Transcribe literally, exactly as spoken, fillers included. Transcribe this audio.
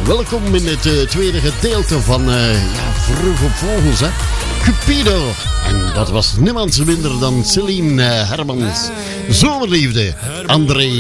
Welkom in het uh, tweede gedeelte van uh, ja, Vroeg op Vogels, hè. Cupido. En dat was niemand minder dan Celine uh, Hermans. Zomerliefde. André